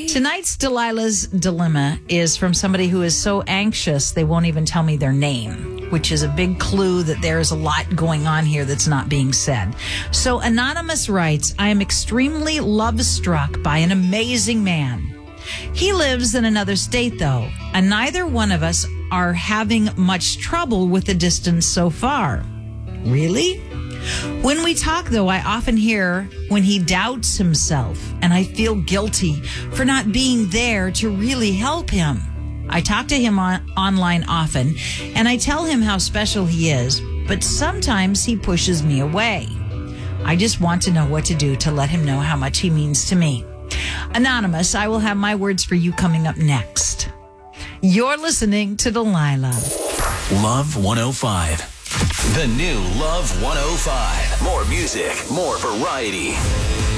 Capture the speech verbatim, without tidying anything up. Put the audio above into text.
Tonight's Delilah's Dilemma is from somebody who is so anxious they won't even tell me their name, which is a big clue that there's a lot going on here that's not being said. So Anonymous writes, I am extremely love-struck by an amazing man. He lives in another state, though, and neither one of us are having much trouble with the distance so far. Really? When we talk, though, I often hear when he doubts himself, and I feel guilty for not being there to really help him. I talk to him on, online often, and I tell him how special he is, but sometimes he pushes me away. I just want to know what to do to let him know how much he means to me. Anonymous, I will have my words for you coming up next. You're listening to Delilah. Love one oh five. The new Love one oh five. More music, more variety.